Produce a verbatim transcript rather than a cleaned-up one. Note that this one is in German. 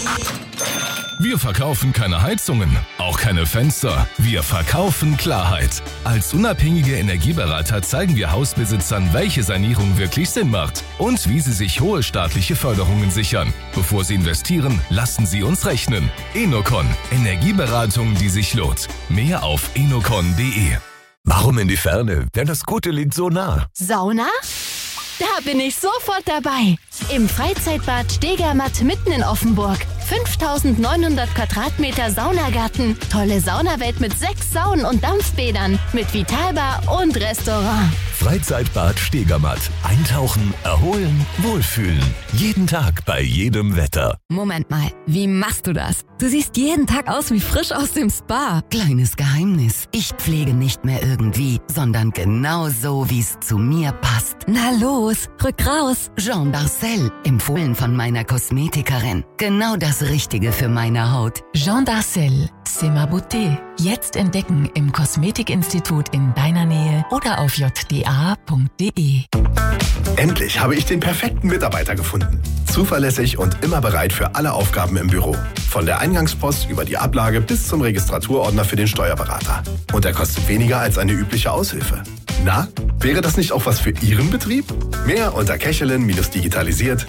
Wir verkaufen keine Heizungen, auch keine Fenster. Wir verkaufen Klarheit. Als unabhängige Energieberater zeigen wir Hausbesitzern, welche Sanierung wirklich Sinn macht und wie sie sich hohe staatliche Förderungen sichern. Bevor sie investieren, lassen sie uns rechnen. Enocon. Energieberatung, die sich lohnt. Mehr auf enocon punkt de. Warum in die Ferne, wenn das Gute liegt so nah? Sauna? Da bin ich sofort dabei. Im Freizeitbad Stegermatt mitten in Offenburg. fünftausendneunhundert Quadratmeter Saunagarten. Tolle Saunawelt mit sechs Saunen und Dampfbädern. Mit Vitalbar und Restaurant. Freizeitbad Stegermatt. Eintauchen, erholen, wohlfühlen. Jeden Tag bei jedem Wetter. Moment mal, wie machst du das? Du siehst jeden Tag aus wie frisch aus dem Spa. Kleines Geheimnis. Ich pflege nicht mehr irgendwie, sondern genau so, wie es zu mir passt. Na los, rück raus. Jean Darcel, empfohlen von meiner Kosmetikerin. Genau das Richtige für meine Haut. Jean Darcel, c'est ma beauté. Jetzt entdecken im Kosmetikinstitut in deiner Nähe oder auf j d a punkt de. Endlich habe ich den perfekten Mitarbeiter gefunden. Zuverlässig und immer bereit für alle Aufgaben im Büro. Von der Eingangspost über die Ablage bis zum Registraturordner für den Steuerberater. Und er kostet weniger als eine übliche Aushilfe. Na, wäre das nicht auch was für Ihren Betrieb? Mehr unter kechelin Bindestrich digitalisiert